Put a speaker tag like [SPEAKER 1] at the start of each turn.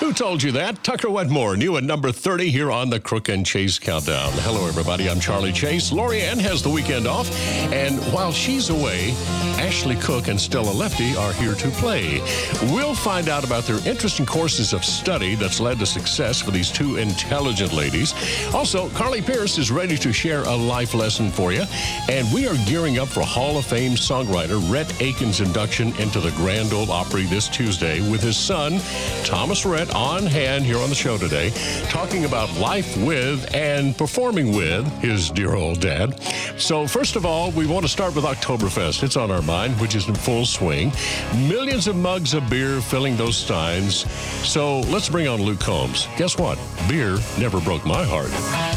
[SPEAKER 1] Who told you that? Tucker Wetmore, new at number 30 here on the Crook and Chase Countdown. Hello, everybody. I'm Charlie Chase. Lori Ann has the weekend off, and while she's away, Ashley Cook and Stella Lefty are here to play. We'll find out about their interesting courses of study that's led to success for these two intelligent ladies. Also, Carly Pierce is ready to share a life lesson for you, and we are gearing up for Hall of Fame songwriter Rhett Akins' induction into the Grand Ole Opry this Tuesday with his son, Thomas Rhett, on hand here on the show today, talking about life with and performing with his dear old dad. So first of all, we want to start with Oktoberfest. It's on our mind, which is in full swing. Millions of mugs of beer filling those steins. So let's bring on Luke Combs. Guess what? Beer never broke my heart.